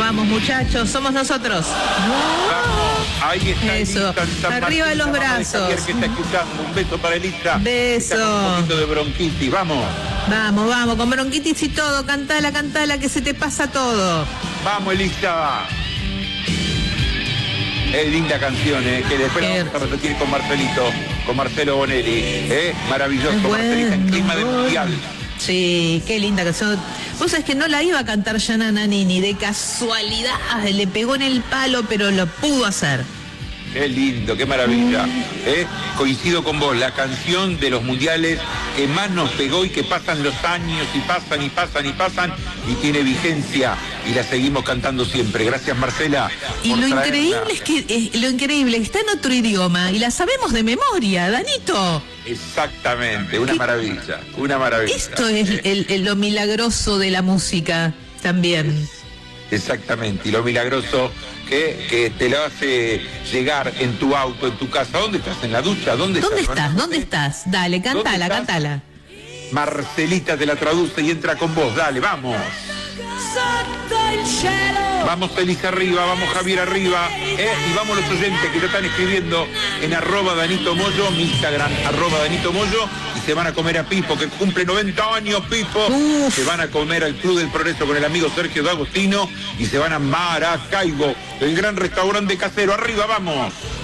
vamos muchachos, somos nosotros. Vamos, ahí está. Eso, arriba los brazos. Que está escuchando. Un beso para Elisa. Beso. Está con un poquito de bronquitis, vamos. Vamos, con bronquitis y todo, cantala, que se te pasa todo. Vamos, Elisa. Es linda canción, que después la vamos a repetir con Marcelito, con Marcelo Bonelli. Maravilloso, Marcelita en clima de mundial. Sí, qué linda canción. Vos sabés que no la iba a cantar Yana Nannini, de casualidad le pegó en el palo, pero lo pudo hacer. Qué lindo, qué maravilla. Coincido con vos, la canción de los mundiales que más nos pegó y que pasan los años y pasan y tiene vigencia y la seguimos cantando siempre. Gracias, Marcela. Y lo increíble es que está en otro idioma y la sabemos de memoria, Danito. Exactamente, una maravilla. Esto es lo milagroso de la música también. Exactamente, y lo milagroso que te lo hace llegar en tu auto, en tu casa. ¿Dónde estás? ¿En la ducha? ¿Dónde estás? Dale, cantala. Marcelita te la traduce y entra con vos, dale, vamos. Vamos Elisa arriba, vamos Javier arriba, y vamos los oyentes que ya están escribiendo en @DanitoMoyo, mi Instagram, @DanitoMoyo, y se van a comer a Pipo, que cumple 90 años, Pipo. Se van a comer al Club del Progreso con el amigo Sergio D'Agostino y se van a Maracaibo, el gran restaurante casero. Arriba, vamos.